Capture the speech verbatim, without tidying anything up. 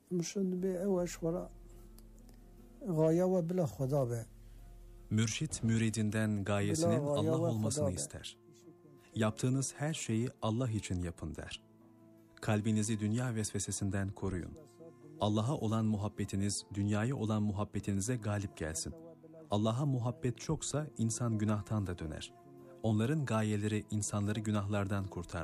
mürşid be evaş vara gaya ve bila Xuda be. Mürşit müridinden gayesinin Allah olmasını ister. Yaptığınız her şeyi Allah için yapın der. Kalbinizi dünya vesvesesinden koruyun. Allah'a olan muhabbetiniz, dünyaya olan muhabbetinize galip gelsin. Allah'a muhabbet çoksa insan günahtan da döner. Onların gayeleri insanları günahlardan kurtar.